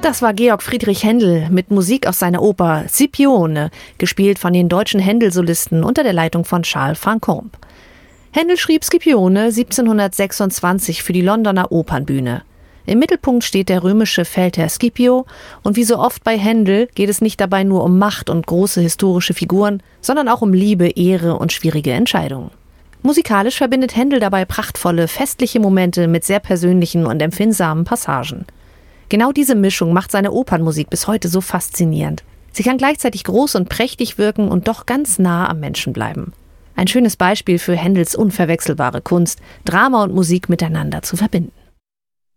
Das war Georg Friedrich Händel mit Musik aus seiner Oper Scipione, gespielt von den deutschen Händel-Solisten unter der Leitung von Charles Franchomme. Händel schrieb Scipione 1726 für die Londoner Opernbühne. Im Mittelpunkt steht der römische Feldherr Scipio und wie so oft bei Händel geht es nicht dabei nur um Macht und große historische Figuren, sondern auch um Liebe, Ehre und schwierige Entscheidungen. Musikalisch verbindet Händel dabei prachtvolle, festliche Momente mit sehr persönlichen und empfindsamen Passagen. Genau diese Mischung macht seine Opernmusik bis heute so faszinierend. Sie kann gleichzeitig groß und prächtig wirken und doch ganz nah am Menschen bleiben. Ein schönes Beispiel für Händels unverwechselbare Kunst, Drama und Musik miteinander zu verbinden.